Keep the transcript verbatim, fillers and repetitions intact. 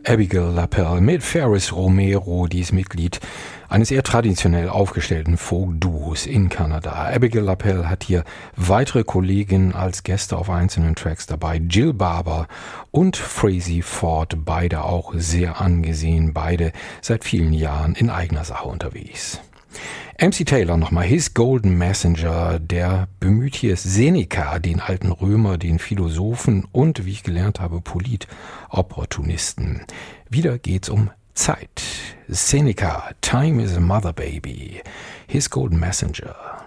Abigail LaPelle mit Ferris Romero, die ist Mitglied eines eher traditionell aufgestellten Folk-Duos in Kanada. Abigail LaPelle hat hier weitere Kolleginnen als Gäste auf einzelnen Tracks dabei. Jill Barber und Frazey Ford, beide auch sehr angesehen, beide seit vielen Jahren in eigener Sache unterwegs. M C Taylor nochmal, His Golden Messenger, der bemüht hier Seneca, den alten Römer, den Philosophen und, wie ich gelernt habe, Polit-Opportunisten. Wieder geht's um Zeit. Seneca, Time is a Mother Baby. His Golden Messenger.